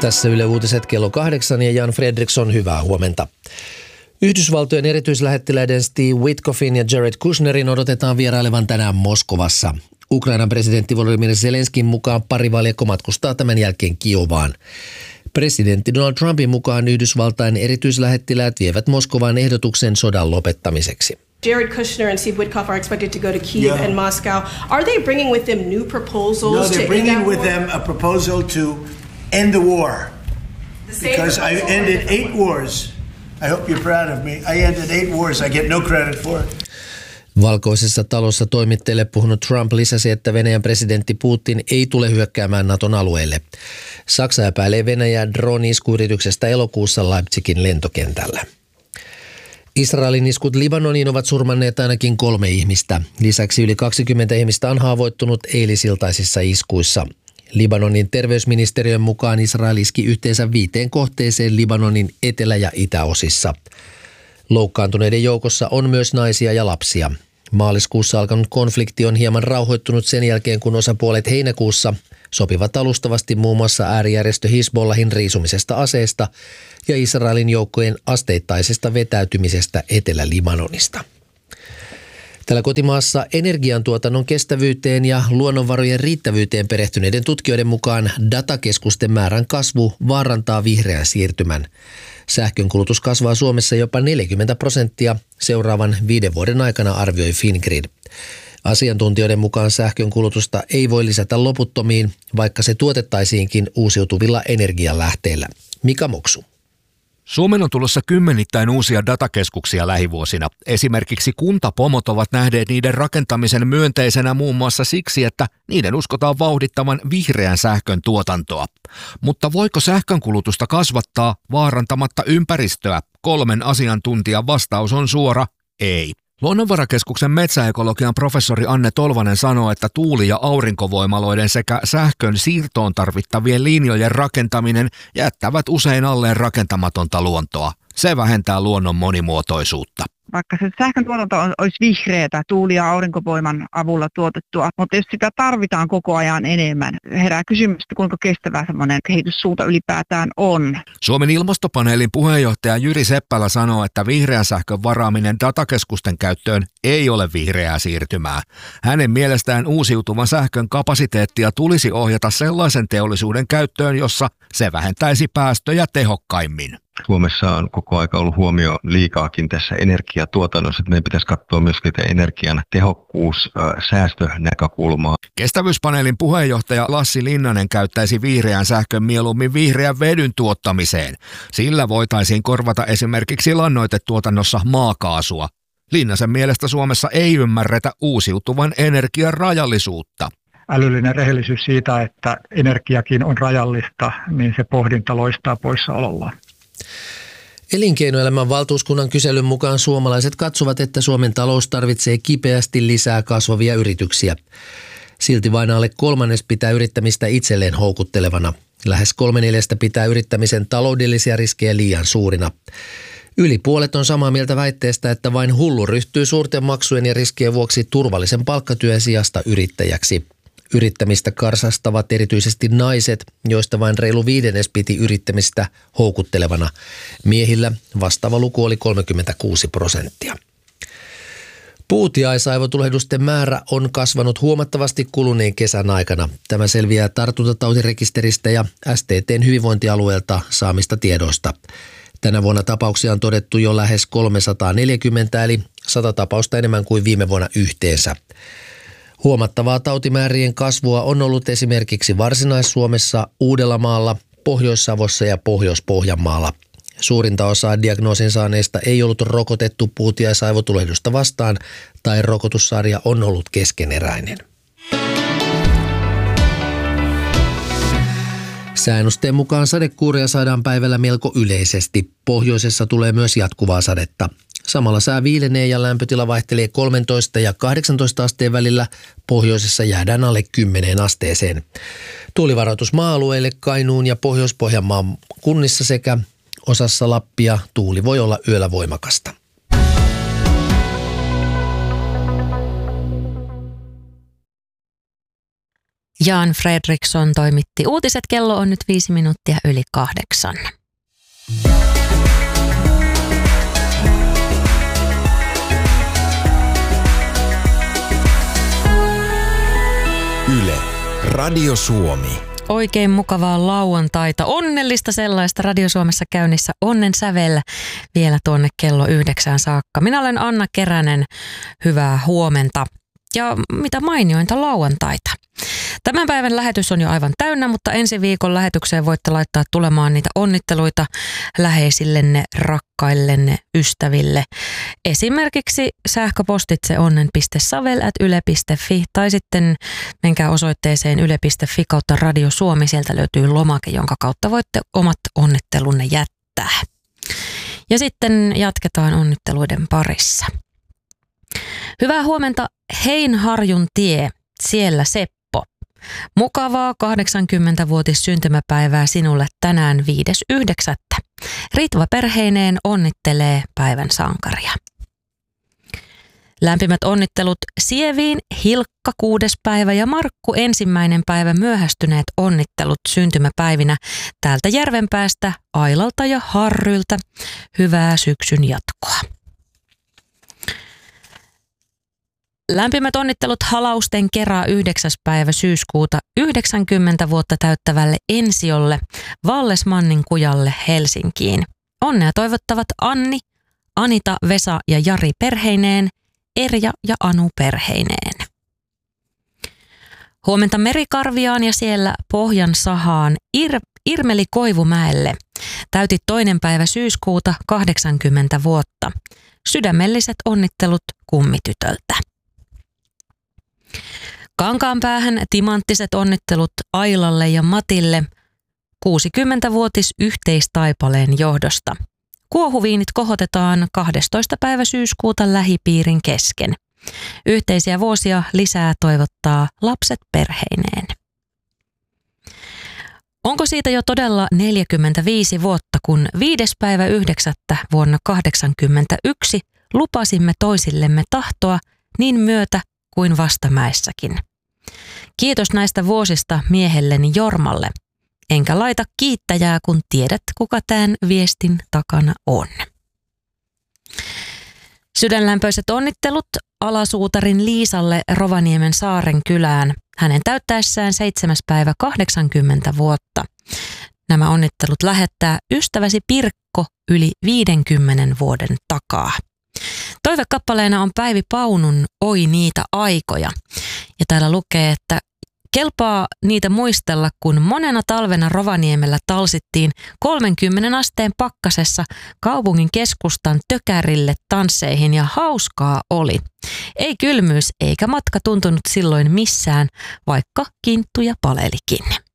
Tässä Yle Uutiset kello 8 ja Jan Fredriksson, hyvää huomenta. Yhdysvaltojen erityislähettiläiden Steve Witkoffin ja Jared Kushnerin odotetaan vierailevan tänään Moskovassa. Ukrainan presidentti Volodymyr Zelenskin mukaan pari valjakko matkustaa tämän jälkeen Kiovaan. Presidentti Donald Trumpin mukaan Yhdysvaltain erityislähettiläät vievät Moskovaan ehdotuksen sodan lopettamiseksi. Jared Kushner and Steve Witkoff are expected to go to Kyiv and Moscow. Are they bringing with them new proposals? No, they're bringing with them a proposal to end the war. Because I ended 8 wars. I hope you're proud of me. I ended 8 wars. I get no credit for it. Valkoisessa talossa toimittajille puhunut Trump lisäsi, että Venäjän presidentti Putin ei tule hyökkäämään Naton alueelle. Saksa epäilee Venäjää drone-iskuyrityksestä elokuussa Leipzigin lentokentällä. Israelin iskut Libanoniin ovat surmanneet ainakin 3 ihmistä. Lisäksi yli 20 ihmistä on haavoittunut eilisiltaisissa iskuissa. Libanonin terveysministeriön mukaan Israel iski yhteensä 5 kohteeseen Libanonin etelä- ja itäosissa. Loukkaantuneiden joukossa on myös naisia ja lapsia. Maaliskuussa alkanut konflikti on hieman rauhoittunut sen jälkeen, kun osapuolet heinäkuussa sopivat alustavasti muun muassa äärijärjestö Hizbollahin riisumisesta aseesta ja Israelin joukkojen asteittaisesta vetäytymisestä Etelä-Libanonista. Tällä kotimaassa energiantuotannon kestävyyteen ja luonnonvarojen riittävyyteen perehtyneiden tutkijoiden mukaan datakeskusten määrän kasvu vaarantaa vihreän siirtymän. Sähkönkulutus kasvaa Suomessa jopa 40% seuraavan 5 vuoden aikana, arvioi Fingrid. Asiantuntijoiden mukaan sähkönkulutusta ei voi lisätä loputtomiin, vaikka se tuotettaisiinkin uusiutuvilla energialähteillä. Mika Moksu. Suomen on tulossa kymmenittäin uusia datakeskuksia lähivuosina. Esimerkiksi kuntapomot ovat nähneet niiden rakentamisen myönteisenä muun muassa siksi, että niiden uskotaan vauhdittavan vihreän sähkön tuotantoa. Mutta voiko sähkönkulutusta kasvattaa vaarantamatta ympäristöä? 3 asiantuntijan vastaus on suora ei. Luonnonvarakeskuksen metsäekologian professori Anne Tolvanen sanoo, että tuuli- ja aurinkovoimaloiden sekä sähkön siirtoon tarvittavien linjojen rakentaminen jättävät usein alleen rakentamatonta luontoa. Se vähentää luonnon monimuotoisuutta. Vaikka se sähkön tuotanto olisi vihreätä tuuli- ja aurinkovoiman avulla tuotettua, mutta jos sitä tarvitaan koko ajan enemmän, herää kysymys, kuinka kestävä semmoinen kehityssuunta ylipäätään on. Suomen ilmastopaneelin puheenjohtaja Jyri Seppälä sanoo, että vihreän sähkön varaaminen datakeskusten käyttöön ei ole vihreää siirtymää. Hänen mielestään uusiutuvan sähkön kapasiteettia tulisi ohjata sellaisen teollisuuden käyttöön, jossa se vähentäisi päästöjä tehokkaimmin. Suomessa on koko aika ollut huomio liikaakin tässä energiatuotannossa, että meidän pitäisi katsoa myös energian tehokkuus, säästönäkökulmaa. Kestävyyspaneelin puheenjohtaja Lassi Linnanen käyttäisi vihreän sähkön mieluummin vihreän vedyn tuottamiseen. Sillä voitaisiin korvata esimerkiksi lannoitetuotannossa maakaasua. Linnasen mielestä Suomessa ei ymmärretä uusiutuvan energian rajallisuutta. Älyllinen rehellisyys siitä, että energiakin on rajallista, niin se pohdinta loistaa poissaolollaan. Elinkeinoelämän valtuuskunnan kyselyn mukaan suomalaiset katsovat, että Suomen talous tarvitsee kipeästi lisää kasvavia yrityksiä. Silti vain alle 1/3 pitää yrittämistä itselleen houkuttelevana. Lähes 3/4 pitää yrittämisen taloudellisia riskejä liian suurina. Yli puolet on samaa mieltä väitteestä, että vain hullu ryhtyy suurten maksujen ja riskien vuoksi turvallisen palkkatyön sijasta yrittäjäksi. Yrittämistä karsastavat erityisesti naiset, joista vain reilu 1/5 piti yrittämistä houkuttelevana. Miehillä vastaava luku oli 36%. Puutiaisaivotulehdusten määrä on kasvanut huomattavasti kuluneen kesän aikana. Tämä selviää tartuntatautirekisteristä ja STT:n hyvinvointialueelta saamista tiedoista. Tänä vuonna tapauksia on todettu jo lähes 340, eli 100 tapausta enemmän kuin viime vuonna yhteensä. Huomattavaa tautimäärien kasvua on ollut esimerkiksi Varsinais-Suomessa, Uudellamaalla, Pohjois-Savossa ja Pohjois-Pohjanmaalla. Suurinta osaa diagnoosin saaneista ei ollut rokotettu puutiaisaivotulehdusta vastaan tai rokotussarja on ollut keskeneräinen. Säännösten mukaan sadekuuria saadaan päivällä melko yleisesti. Pohjoisessa tulee myös jatkuvaa sadetta. Samalla sää viilenee ja lämpötila vaihtelee 13 ja 18 asteen välillä. Pohjoisessa jäädään alle 10 asteeseen. Tuulivaroitus maa-alueille Kainuun ja Pohjois-Pohjanmaan kunnissa sekä osassa Lappia tuuli voi olla yöllä voimakasta. Jan Fredriksson toimitti uutiset. Kello on nyt 5 minuuttia yli 8. Yle, Radio Suomi. Oikein mukavaa lauantaita, onnellista sellaista Radio Suomessa käynnissä onnen sävellä vielä tuonne kello 9 saakka. Minä olen Anna Keränen, hyvää huomenta ja mitä mainiointa lauantaita. Tämän päivän lähetys on jo aivan täynnä, mutta ensi viikon lähetykseen voitte laittaa tulemaan niitä onnitteluita läheisillenne, rakkaillenne, ystäville. Esimerkiksi sähköpostitse onnen.savel@yle.fi tai sitten menkää osoitteeseen yle.fi kautta Radio Suomi. Sieltä löytyy lomake, jonka kautta voitte omat onnittelunne jättää. Ja sitten jatketaan onnitteluiden parissa. Hyvää huomenta Heinharjun tie, siellä Seppo. Mukavaa 80-vuotis syntymäpäivää sinulle tänään 5.9. Ritva perheineen onnittelee päivän sankaria. Lämpimät onnittelut Sieviin, Hilkka 6. päivä ja Markku 1. päivä myöhästyneet onnittelut syntymäpäivinä täältä Järvenpäästä, Ailalta ja Harryltä. Hyvää syksyn jatkoa. Lämpimät onnittelut Halausten Kera 9. päivä syyskuuta 90 vuotta täyttävälle Ensiolle Vallesmannin kujalle Helsinkiin. Onnea toivottavat Anni, Anita, Vesa ja Jari perheineen, Erja ja Anu perheineen. Huomenta Merikarviaan ja siellä Pohjan sahaan Irmeli Koivumäelle. Täytit 2. päivä syyskuuta 80 vuotta. Sydämelliset onnittelut kummitytöltä. Kankaanpäähän timanttiset onnittelut Ailalle ja Matille 60-vuotis yhteistaipaleen johdosta. Kuohuviinit kohotetaan 12. päivä syyskuuta lähipiirin kesken. Yhteisiä vuosia lisää toivottaa lapset perheineen. Onko siitä jo todella 45 vuotta, kun 5. päivä 9. vuonna 1981 lupasimme toisillemme tahtoa niin myötä kuin vastamäessäkin. Kiitos näistä vuosista miehelleni Jormalle. Enkä laita kiittäjää, kun tiedät, kuka tämän viestin takana on. Sydänlämpöiset onnittelut alasuutarin Liisalle Rovaniemen Saaren kylään. Hänen täyttäessään 7. päivä 80 vuotta. Nämä onnittelut lähettää ystäväsi Pirkko yli 50 vuoden takaa. Toivekappaleena on Päivi Paunun Oi niitä aikoja. Ja täällä lukee, että kelpaa niitä muistella, kun monena talvena Rovaniemellä talsittiin 30 asteen pakkasessa kaupungin keskustan tökärille tansseihin ja hauskaa oli. Ei kylmyys eikä matka tuntunut silloin missään, vaikka kinttuja palelikin.